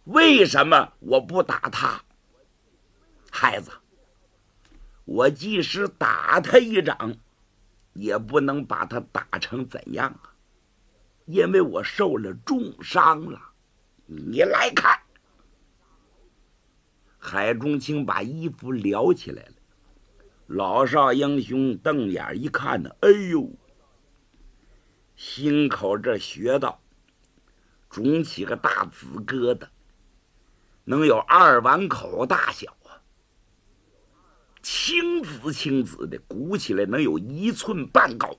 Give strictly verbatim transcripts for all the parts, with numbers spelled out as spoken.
为什么我不打他？孩子，我即使打他一掌，也不能把他打成怎样啊？因为我受了重伤了。你来看。海中青把衣服撩起来了，老少英雄瞪眼一看呢，哎呦，心口这穴道肿起个大紫疙瘩，能有二碗口大小啊，青紫青紫的，鼓起来能有一寸半高。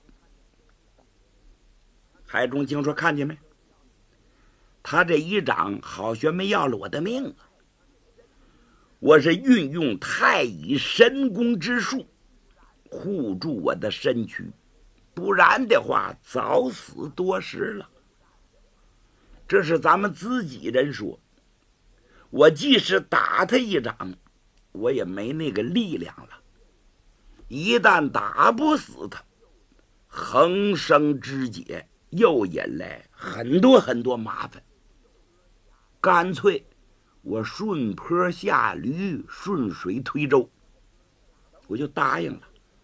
海中青说：“看见没？他这一掌好悬没要了我的命啊！我是运用太乙神功之术护住我的身躯，不然的话早死多时了。这是咱们自己人说，我即使打他一掌，我也没那个力量了。一旦打不死他，横生枝节，又引来很多很多麻烦。干脆我顺坡下驴，顺水推舟，我就答应了。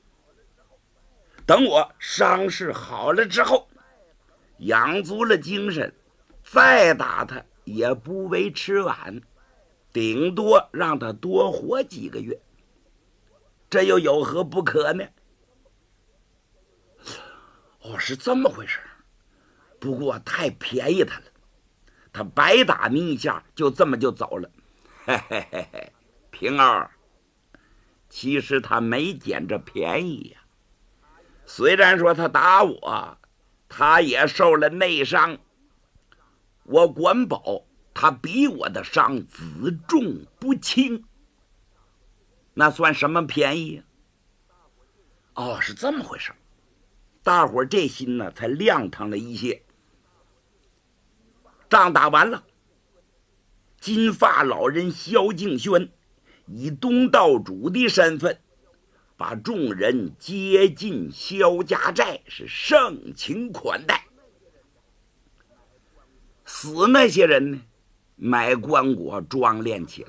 等我伤势好了之后，养足了精神，再打他也不为迟晚，顶多让他多活几个月，这又有何不可呢？哦，是这么回事。不过太便宜他了，他白打你一下，就这么就走了。嘿嘿嘿嘿，平儿，其实他没捡着便宜呀。虽然说他打我，他也受了内伤。我管保他比我的伤子重不轻，那算什么便宜呀？哦，是这么回事。大伙儿这心呢才亮堂了一些。仗打完了，金发老人萧敬轩以东道主的身份，把众人接进萧家寨，是盛情款待。死那些人呢，买棺椁装殓起来，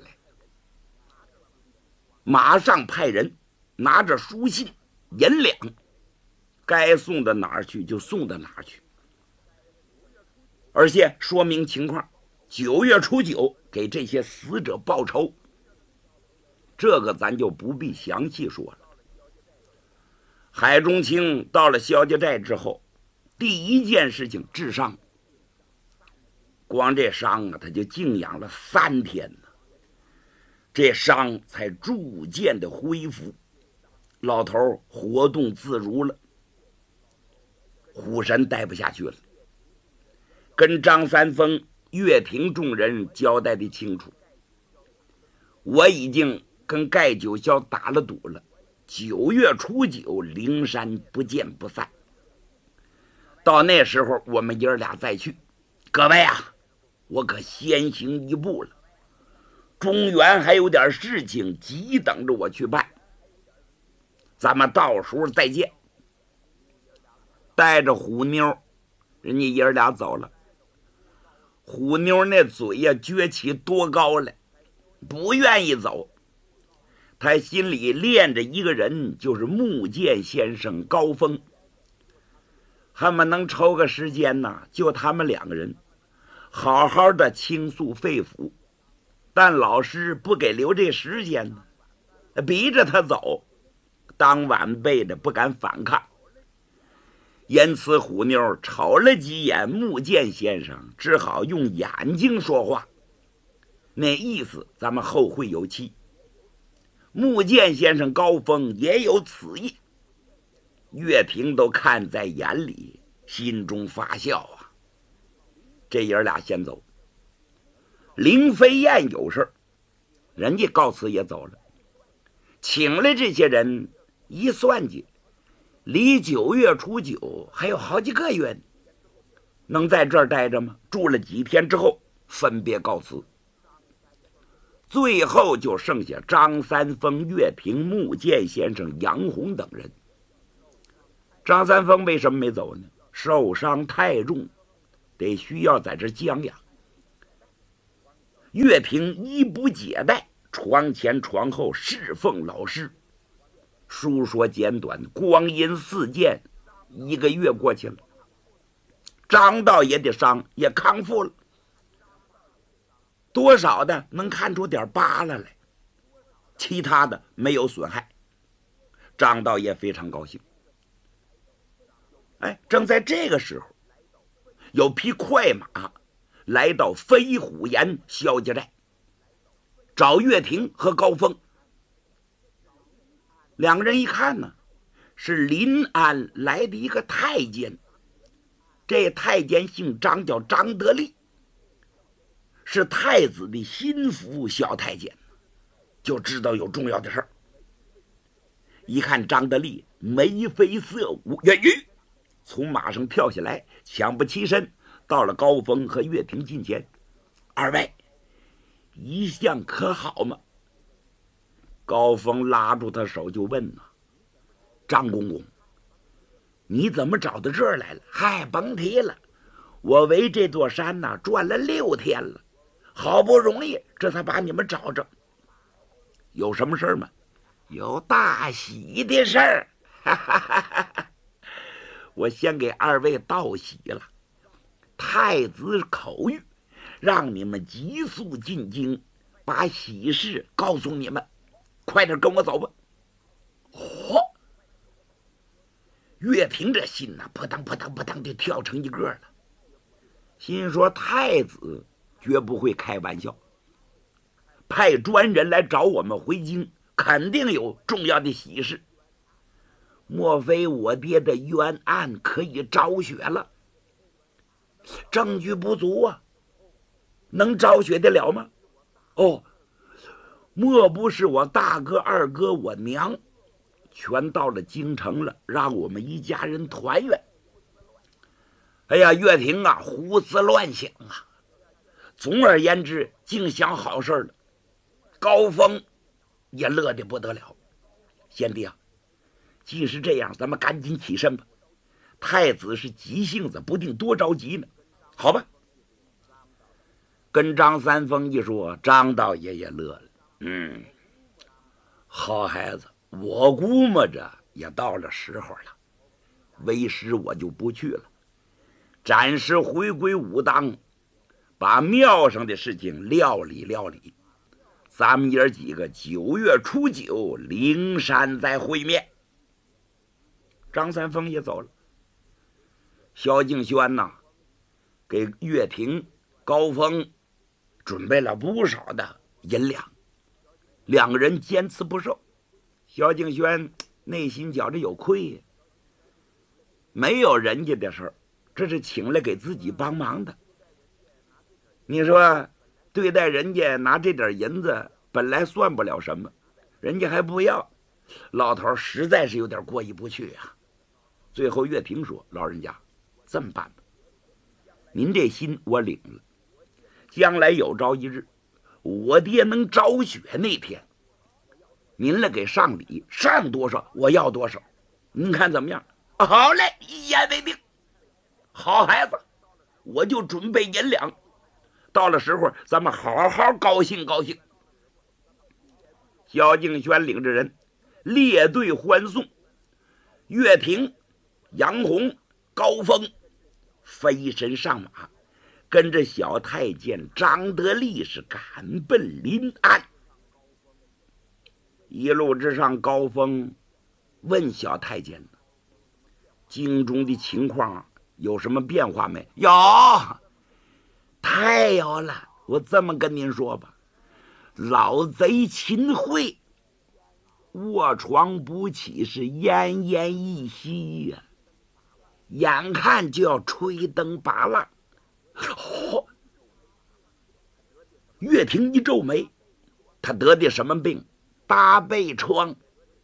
马上派人拿着书信银两，该送到哪儿去就送到哪儿去，而且说明情况，九月初九给这些死者报仇。这个咱就不必详细说了。海中青到了萧家寨之后，第一件事情治伤。光这伤啊，他就静养了三天呢，这伤才逐渐的恢复，老头活动自如了。虎神待不下去了，跟张三丰、岳平众人交代的清楚，我已经跟盖九霄打了赌了，九月初九灵山不见不散。到那时候我们爷儿俩再去。各位啊，我可先行一步了，中原还有点事情急等着我去办，咱们到时候再见。带着虎妞，人家爷儿俩走了。虎妞那嘴呀撅起多高来，不愿意走。他心里恋着一个人，就是木剑先生高峰。他们能抽个时间呢，就他们两个人好好的倾诉肺腑，但老师不给留这时间呢，逼着他走，当晚辈的不敢反抗。因此虎妞瞅了几眼木剑先生，只好用眼睛说话，那意思咱们后会有期。木剑先生高峰也有此意，岳平都看在眼里，心中发笑啊。这爷俩先走。林飞燕有事，人家告辞也走了。请来这些人一算计，离九月初九还有好几个月呢，能在这儿待着吗？住了几天之后分别告辞。最后就剩下张三丰、岳平、木剑先生、杨红等人。张三丰为什么没走呢？受伤太重，得需要在这将养。 岳平衣不解带，床前床后侍奉老师。书说简短，光阴似箭，一个月过去了，张道爷的伤也康复了，多少的能看出点疤了来，其他的没有损害。张道爷非常高兴。哎，正在这个时候，有匹快马来到飞虎岩萧家寨，找岳霆和高峰。两个人一看呢，是临安来的一个太监，这太监姓张，叫张德利，是太子的心腹小太监，就知道有重要的事儿。一看张德利眉飞色舞，岳玉从马上跳下来，抢不起身，到了高峰和岳霆近前。二位一向可好吗？高峰拉住他手就问呐：“张公公，你怎么找到这儿来了？”“嗨，甭提了，我围这座山呐、啊、转了六天了，好不容易这才把你们找着。有什么事儿吗？”“有大喜的事儿，哈哈哈哈！我先给二位道喜了。太子口谕，让你们急速进京，把喜事告诉你们。快点跟我走吧。”嚯！岳霆这心呐、啊，扑腾扑腾扑腾的跳成一个了，心说太子绝不会开玩笑，派专人来找我们回京，肯定有重要的喜事。莫非我爹的冤案可以昭雪了？证据不足啊，能昭雪得了吗？哦，莫不是我大哥、二哥、我娘全到了京城了，让我们一家人团圆？哎呀，岳霆啊，胡思乱想啊。总而言之，净想好事了。高峰也乐得不得了。贤弟啊，既是这样，咱们赶紧起身吧。太子是急性子，不定多着急呢。好吧。跟张三丰一说，张道爷也乐了。嗯，好孩子，我估摸着也到了时候了。为师我就不去了，暂时回归武当，把庙上的事情料理料理。咱们爷几个九月初九灵山再会面。张三丰也走了。萧敬轩呐，给岳霆、高峰准备了不少的银两，两个人坚持不受。萧敬轩内心觉着有亏呀，没有人家的事儿，这是请来给自己帮忙的。你说对待人家拿这点银子本来算不了什么，人家还不要，老头实在是有点过意不去啊。最后岳霆说：“老人家，这么办吧，您这心我领了，将来有朝一日我爹能昭雪那天，您来给上礼，上多少我要多少，您看怎么样？”“好嘞，一言为定。”“好孩子，我就准备银两，到了时候咱们好好高兴高兴。”萧敬轩领着人列队欢送，岳霆、杨洪、高峰飞身上马，跟着小太监张德利是赶奔临安。一路之上，高峰问小太监：“京中的情况有什么变化没？”“有，太有了。我这么跟您说吧，老贼秦桧卧床不起，是奄奄一息呀、啊，眼看就要吹灯拔蜡。”嚯！岳霆一皱眉，他得的什么病？大背疮，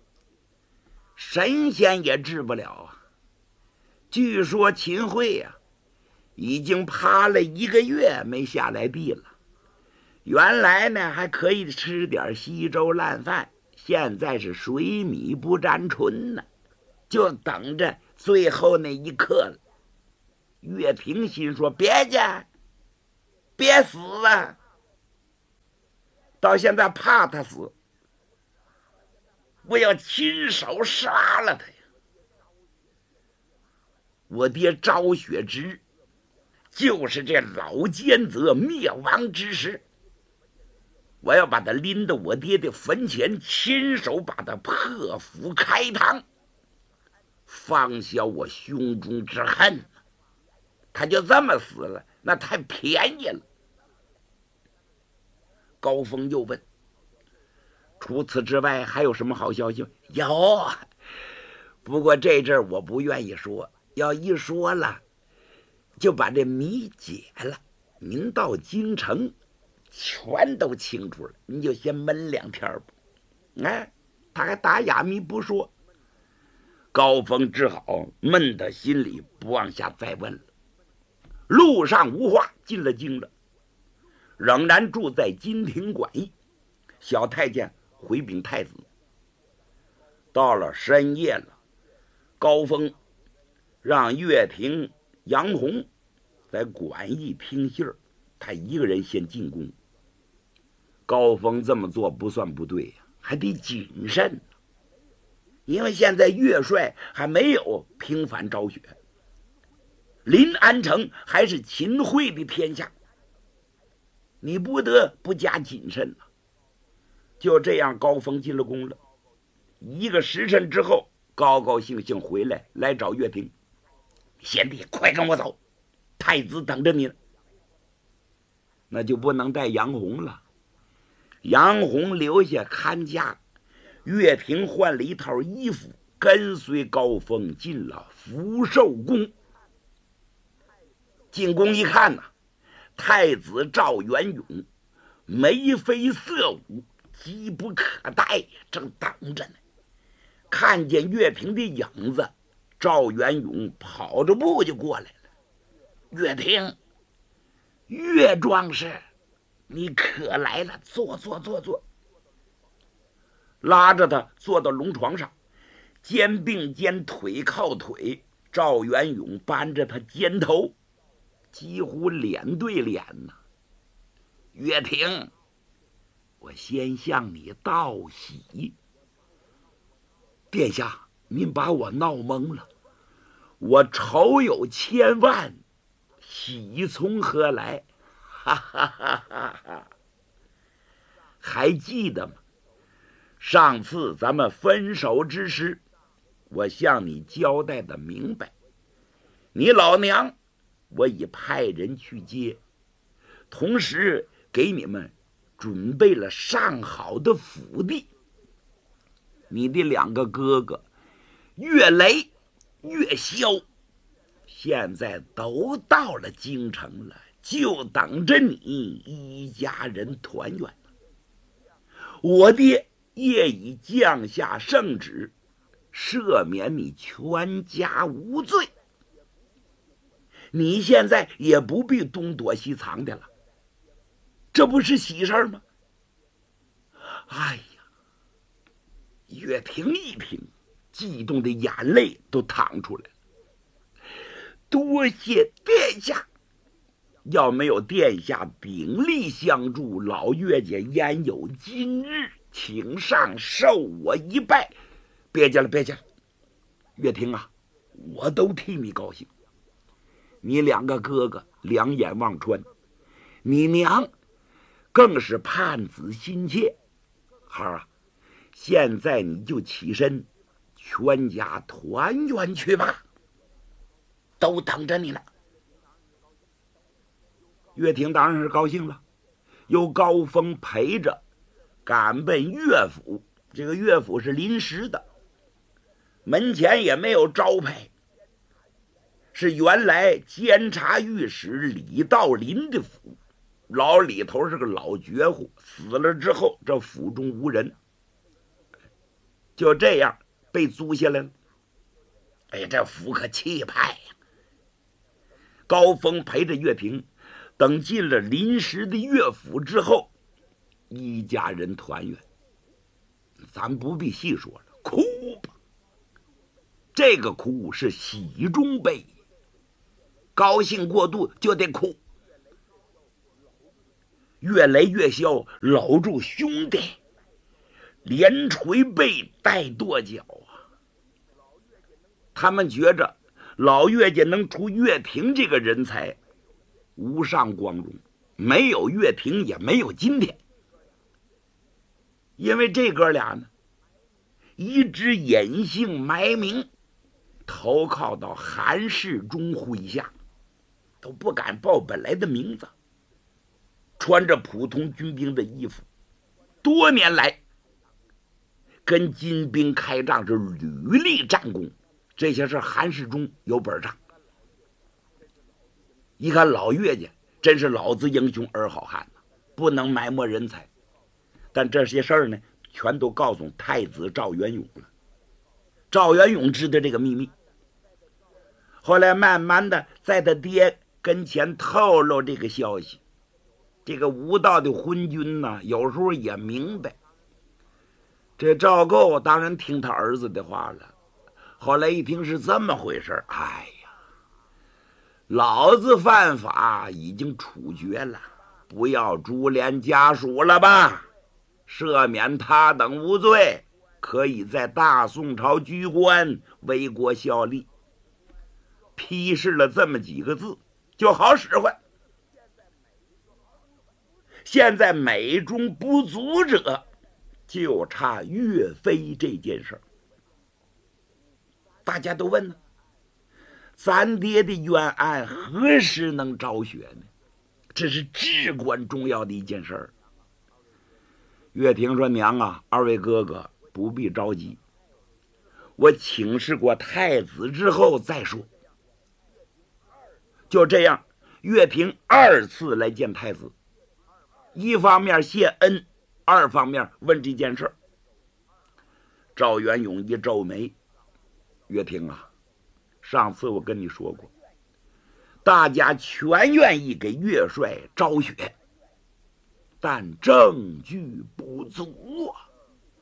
神仙也治不了啊。据说秦桧呀、啊，已经趴了一个月没下来地了。原来呢还可以吃点稀粥烂饭，现在是水米不沾唇呢，就等着最后那一刻了。岳霆心说：“别介，别死啊！ 到现在怕他死，我要亲手杀了他呀！我爹昭雪之就是这老奸贼灭亡之时，我要把他拎到我爹的坟前，亲手把他破腹开膛，放消我胸中之恨。他就这么死了，那太便宜了。高峰又问：除此之外还有什么好消息吗？有，不过这阵儿我不愿意说，要一说了就把这谜解了，您到京城全都清楚了，你就先闷两天吧。哎，他还打哑谜不说，高峰只好闷到心里，不往下再问了。路上无话，进了京了，仍然住在金庭馆驿。小太监回禀太子，到了深夜了，高峰让乐亭、杨洪在馆驿听信儿，他一个人先进宫。高峰这么做不算不对呀，还得谨慎，因为现在岳帅还没有平反昭雪，临安城还是秦桧的天下，你不得不加谨慎了。就这样，高峰进了宫了。一个时辰之后，高高兴兴回来，来找岳亭：贤弟，快跟我走，太子等着你了。那就不能带杨洪了，杨洪留下看家。岳亭换了一套衣服，跟随高峰进了福寿宫。进宫一看呐、啊，太子赵元永眉飞色舞，急不可待，正等着呢。看见岳平的影子，赵元永跑着步就过来了。岳平，岳壮士，你可来了，坐坐坐坐。拉着他坐到龙床上，肩并肩，腿靠腿，赵元永扳着他肩头，几乎脸对脸呐、啊。岳平，我先向你道喜。殿下，您把我闹懵了，我仇有千万，喜从何来？哈哈哈哈哈！还记得吗？上次咱们分手之时，我向你交代的明白，你老娘我已派人去接，同时给你们准备了上好的府地。你的两个哥哥岳雷、岳霄现在都到了京城了，就等着你一家人团圆。我爹也已降下圣旨，赦免你全家无罪。你现在也不必东躲西藏的了，这不是喜事吗？哎呀！岳亭一听，激动的眼泪都淌出来了。多谢殿下，要没有殿下鼎力相助，老岳家焉有今日？请上受我一拜。别介了，别介了，岳亭啊，我都替你高兴。你两个哥哥两眼望穿，你娘更是盼子心切。孩儿啊，现在你就起身，全家团圆去吧，都等着你了。岳亭当然是高兴了，有高峰陪着，赶奔岳府。这个岳府是临时的，门前也没有招牌，是原来监察御史李道林的府。老李头是个老绝户，死了之后这府中无人，就这样被租下来了。哎呀，这府可气派呀！高峰陪着岳平，等进了临时的岳府之后，一家人团圆。咱不必细说了，哭吧。这个哭是喜中悲，高兴过度就得哭。 越来越笑，搂住兄弟，连捶背带跺脚啊！他们觉着老岳家能出岳霆这个人才，无上光荣，没有岳霆也没有今天。因为这哥俩呢，一直隐姓埋名，投靠到韩世忠麾下，都不敢报本来的名字，穿着普通军兵的衣服，多年来跟金兵开仗是屡立战功，这些事韩世忠有本账。一看老岳家真是老子英雄儿好汉，不能埋没人才。但这些事儿呢，全都告诉太子赵元永了。赵元永知道这个秘密，后来慢慢的在他爹跟前透露这个消息。这个无道的昏君呢，有时候也明白。这赵构当然听他儿子的话了。后来一听是这么回事，哎呀，老子犯法已经处决了，不要株连家属了吧，赦免他等无罪，可以在大宋朝居官，为国效力。批示了这么几个字就好使唤。现在美中不足者，就差岳飞这件事儿。大家都问呢，咱爹的冤案何时能昭雪呢？这是至关重要的一件事儿。岳霆说：“娘啊，二位哥哥不必着急，我请示过太子之后再说。”就这样，岳霆二次来见太子，一方面谢恩，二方面问这件事儿。赵元永一皱眉：“岳霆啊，上次我跟你说过，大家全愿意给岳帅昭雪，但证据不足啊，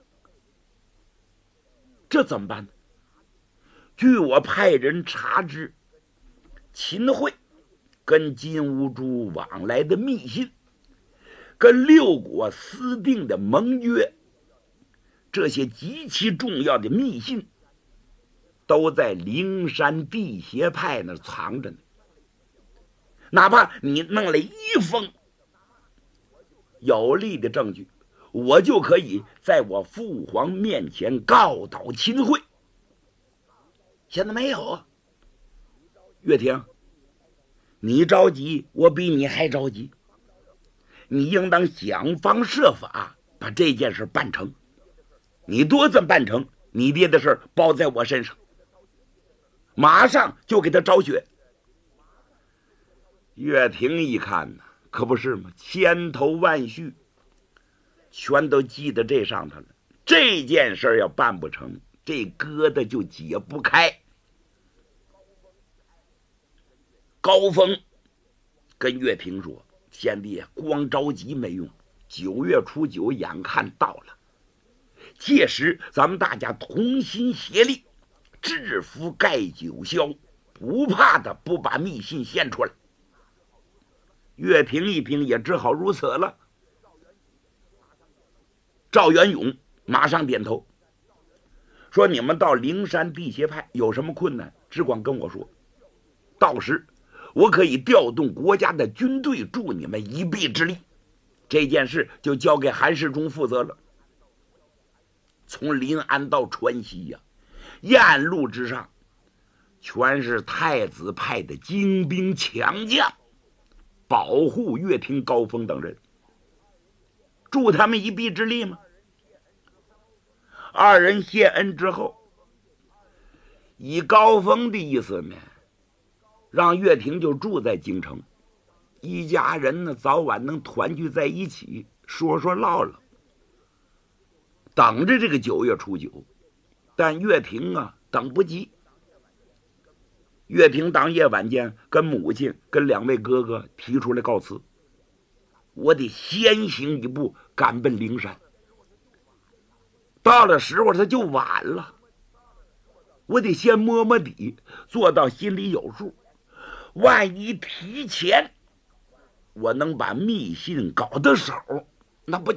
这怎么办呢？据我派人查知，秦桧跟金兀术往来的密信，跟六国私定的盟约，这些极其重要的密信，都在灵山地邪派那藏着呢。哪怕你弄了一封有力的证据，我就可以在我父皇面前告倒秦桧。现在没有。岳霆，你着急，我比你还着急。你应当想方设法把这件事办成。你多这么办成，你爹的事包在我身上，马上就给他昭雪。岳霆一看呢，可不是吗？千头万绪全都记在这上头了。这件事要办不成，这疙瘩就解不开。高峰跟岳霆说：“贤弟啊，光着急没用，九月初九眼看到了，届时咱们大家同心协力，制服盖九霄，不怕他不把密信献出来。”岳霆一听也只好如此了。赵元永马上点头说：“你们到灵山地邪派有什么困难，只管跟我说，到时我可以调动国家的军队助你们一臂之力。这件事就交给韩世忠负责了。”从临安到川西呀、啊，沿路之上全是太子派的精兵强将，保护岳霆、高峰等人，助他们一臂之力吗？二人谢恩之后，以高峰的意思呢，让岳霆就住在京城，一家人呢早晚能团聚在一起，说说唠唠，等着这个九月初九。但岳霆啊等不及。岳霆当夜晚间跟母亲跟两位哥哥提出来告辞，我得先行一步赶奔灵山，到了时候他就晚了，我得先摸摸底，做到心里有数，万一提前我能把密信搞到手，那不